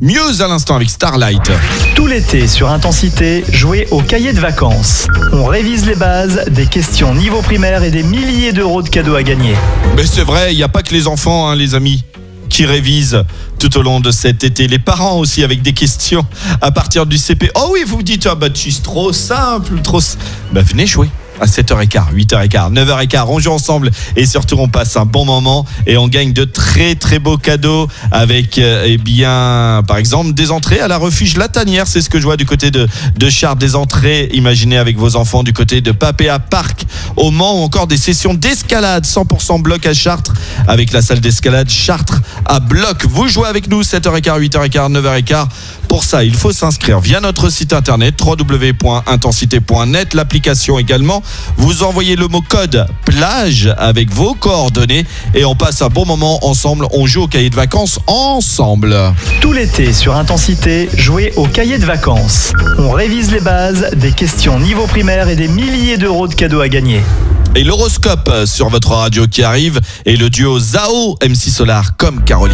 Muse à l'instant avec Starlight. Tout l'été sur Intensité, jouez au cahier de vacances. On révise les bases, des questions niveau primaire et des milliers d'euros de cadeaux à gagner. Mais c'est vrai, il n'y a pas que les enfants, les amis, qui révisent tout au long de cet été. Les parents aussi avec des questions à partir du CP. Oh oui, vous vous dites, c'est trop simple, venez jouer. À 7h15, 8h15, 9h15, on joue ensemble et surtout on passe un bon moment et on gagne de très très beaux cadeaux avec par exemple des entrées à la Refuge La Tanière, c'est ce que je vois du côté de Chartres, des entrées imaginez avec vos enfants du côté de Papéa Parc au Mans, ou encore des sessions d'escalade 100% bloc à Chartres avec la salle d'escalade Chartres à bloc. Vous jouez avec nous 7h15, 8h15, 9h15. Pour ça, il faut s'inscrire via notre site internet www.intensité.net, l'application également. Vous envoyez le mot code plage avec vos coordonnées et on passe un bon moment ensemble. On joue au cahier de vacances ensemble. Tout l'été sur Intensité, jouez au cahier de vacances. On révise les bases, des questions niveau primaire et des milliers d'euros de cadeaux à gagner. Et l'horoscope sur votre radio qui arrive et le duo Zao MC Solar comme Caroline.